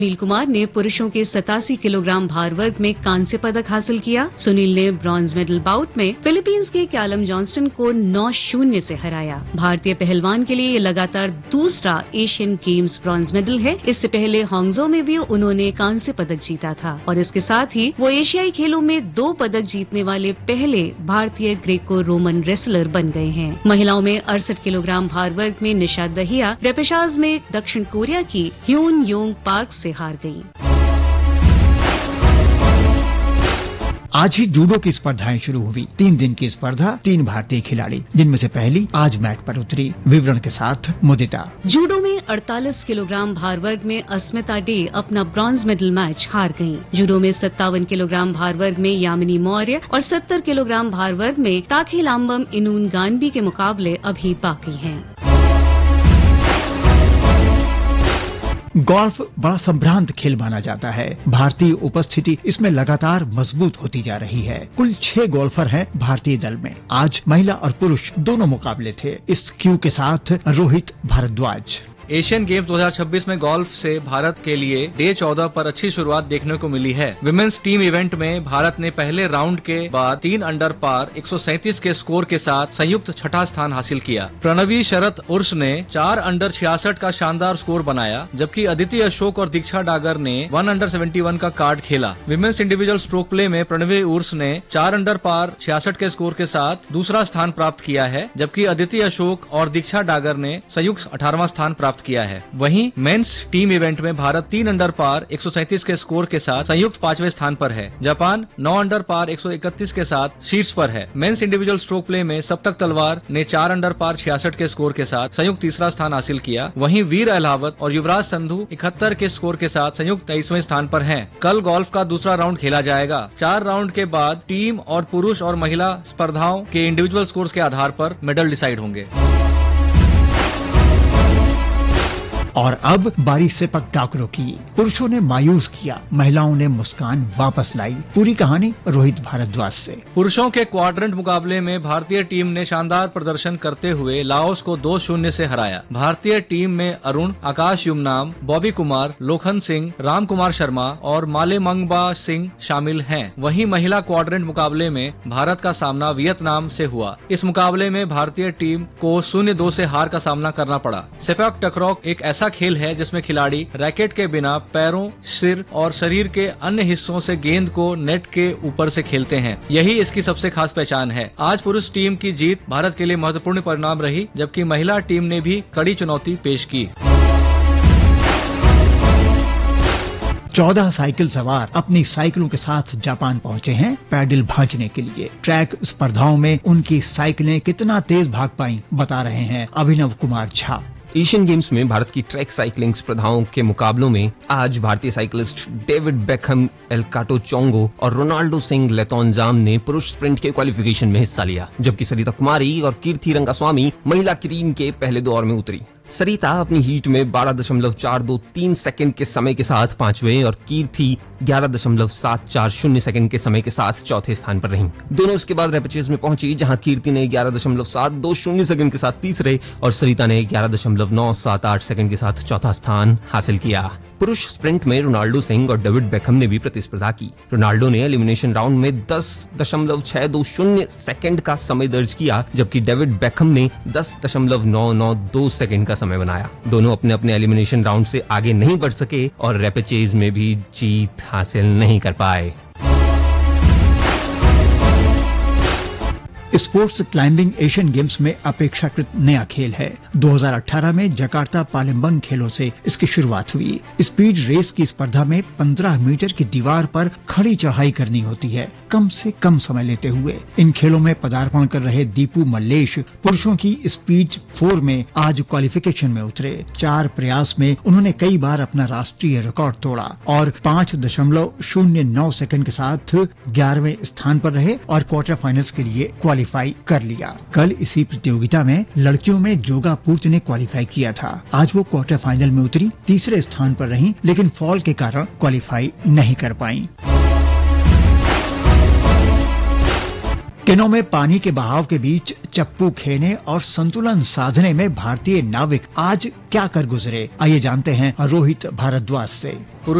सुनील कुमार ने पुरुषों के 87 किलोग्राम भार वर्ग में कांस्य पदक हासिल किया। सुनील ने ब्रॉन्ज मेडल बाउट में फिलीपींस के कैलम जॉनस्टन को 9-0 से हराया। भारतीय पहलवान के लिए ये लगातार दूसरा एशियन गेम्स ब्रॉन्ज मेडल है। इससे पहले हांगझो में भी उन्होंने कांस्य पदक जीता था और इसके साथ ही वो एशियाई खेलों में 2 पदक जीतने वाले पहले भारतीय ग्रेको रोमन रेसलर बन गए हैं। महिलाओं में 68 किलोग्राम भार वर्ग में निशा दहिया रेपेशाज में दक्षिण कोरिया की ह्यून योंग पार्क से हार गई। आज ही जूडो की स्पर्धाएं शुरू हुई। 3 दिन की स्पर्धा, 3 भारतीय खिलाड़ी, जिनमें से पहली आज मैट पर उतरी। विवरण के साथ मुदिता। जूडो में 48 किलोग्राम भार वर्ग में अस्मिता डे अपना ब्रॉन्ज मेडल मैच हार गयी। जूडो में 57 किलोग्राम भार वर्ग में यामिनी मौर्य और 70 किलोग्राम भार वर्ग में ताखेलाम्बम इनून गानबी के मुकाबले अभी बाकी हैं। गोल्फ बड़ा संभ्रांत खेल माना जाता है। भारतीय उपस्थिति इसमें लगातार मजबूत होती जा रही है। कुल 6 गोल्फर हैं भारतीय दल में। आज महिला और पुरुष दोनों मुकाबले थे। इस क्यू के साथ रोहित भारद्वाज। एशियन गेम्स 2026 में गोल्फ से भारत के लिए डे 14 पर अच्छी शुरुआत देखने को मिली है। विमेंस टीम इवेंट में भारत ने पहले राउंड के बाद 3 अंडर पार 137 के स्कोर के साथ संयुक्त 6ठा स्थान हासिल किया। प्रणवी शरत उर्स ने 4 अंडर 66 का शानदार स्कोर बनाया, जबकि अदिति अशोक और दीक्षा डागर ने 1 अंडर 71 का कार्ड खेला। विमेंस इंडिविजुअल स्ट्रोक प्ले में प्रणवी उर्स ने 4 अंडर पार 66 के स्कोर के साथ दूसरा स्थान प्राप्त किया है, जबकि अदिति अशोक और दीक्षा डागर ने संयुक्त 18वां स्थान प्राप्त किया है। वहीं मेंस टीम इवेंट में भारत 3 अंडर पार 137 के स्कोर के साथ संयुक्त 5वें स्थान पर है। जापान 9 अंडर पार 131 के साथ शीर्ष पर है। मेंस इंडिविजुअल स्ट्रोक प्ले में सप्तक तलवार ने 4 अंडर पार 66 के स्कोर के साथ संयुक्त 3रा स्थान हासिल किया। वहीं वीर अहलावत और युवराज संधू 71 के स्कोर के साथ संयुक्त 23वें स्थान पर हैं। कल गोल्फ का दूसरा राउंड खेला जाएगा। 4 राउंड के बाद टीम और पुरुष और महिला स्पर्धाओं के इंडिविजुअल स्कोर्स के आधार पर मेडल डिसाइड होंगे। और अब बारी से पकटाकरों की। पुरुषों ने मायूस किया, महिलाओं ने मुस्कान वापस लाई। पूरी कहानी रोहित भारद्वाज से। पुरुषों के क्वाड्रेंट मुकाबले में भारतीय टीम ने शानदार प्रदर्शन करते हुए लाओस को 2-0 से हराया। भारतीय टीम में अरुण, आकाश युमनाम, बॉबी कुमार, लोखन सिंह, राम कुमार शर्मा और मालेमंगबा सिंह शामिल हैं। वहीं महिला क्वाड्रेंट मुकाबले में भारत का सामना वियतनाम से हुआ। इस मुकाबले में भारतीय टीम को 0-2 से हार का सामना करना पड़ा। सेपक टकरॉ एक ऐसा खेल है जिसमें खिलाड़ी रैकेट के बिना पैरों, सिर और शरीर के अन्य हिस्सों से गेंद को नेट के ऊपर से खेलते हैं। यही इसकी सबसे खास पहचान है। आज पुरुष टीम की जीत भारत के लिए महत्वपूर्ण परिणाम रही, जबकि महिला टीम ने भी कड़ी चुनौती पेश की। 14 साइकिल सवार अपनी साइकिलों के साथ जापान पहुंचे हैं पैडल भांजने के लिए। ट्रैक स्पर्धाओं में उनकी साइकिलें कितना तेज भाग पाईं, बता रहे हैं अभिनव कुमार झा। एशियन गेम्स में भारत की ट्रैक साइकिलिंग स्पर्धाओं के मुकाबलों में आज भारतीय साइकिलिस्ट डेविड बेकहम, एलकाटो चोंगो और रोनाल्डो सिंह लेतोनजाम ने पुरुष स्प्रिंट के क्वालिफिकेशन में हिस्सा लिया, जबकि सरिता कुमारी और कीर्ति रंगास्वामी महिला क्रीम के पहले दौर में उतरी। सरिता अपनी हीट में 12.423 सेकंड के समय के साथ 5वें और कीर्ति 11.740 सेकंड के समय के साथ चौथे स्थान पर रहीं। दोनों इसके बाद रेपेचेज में पहुंची, जहां कीर्ति ने 11.720 सेकंड के साथ तीसरे और सरिता ने 11.978 सेकंड के साथ चौथा स्थान हासिल किया। पुरुष स्प्रिंट में रोनाल्डो सिंह और डेविड बेकहम ने भी प्रतिस्पर्धा की। रोनाल्डो ने एलिमिनेशन राउंड में 10.620 सेकंड का समय दर्ज किया, जबकि डेविड बेकहम ने 10.992 सेकंड का समय बनाया। दोनों अपने अपने एलिमिनेशन राउंड से आगे नहीं बढ़ सके और रेपेचेज में भी जीत हासिल नहीं कर पाए। स्पोर्ट्स क्लाइंबिंग एशियन गेम्स में अपेक्षाकृत नया खेल है। 2018 में जकार्ता पालेम्बंग खेलों से इसकी शुरुआत हुई। स्पीड रेस की स्पर्धा में 15 मीटर की दीवार पर खड़ी चढ़ाई करनी होती है, कम से कम समय लेते हुए। इन खेलों में पदार्पण कर रहे दीपू मल्लेश पुरुषों की स्पीड 4 में आज क्वालिफिकेशन में उतरे। 4 प्रयास में उन्होंने कई बार अपना राष्ट्रीय रिकॉर्ड तोड़ा और 5.09 सेकंड के साथ 11वें स्थान पर रहे और क्वार्टर फाइनल्स के लिए क्वालिफाई कर लिया। कल इसी प्रतियोगिता में लड़कियों में जोगा पूर्त ने क्वालिफाई किया था। आज वो क्वार्टर फाइनल में उतरी, तीसरे स्थान पर रहीं, लेकिन फॉल के कारण क्वालिफाई नहीं कर पाईं। केनो में पानी के बहाव के बीच चप्पू खेने और संतुलन साधने में भारतीय नाविक आज क्या कर गुजरे, आइए जानते हैं रोहित भारद्वाज से।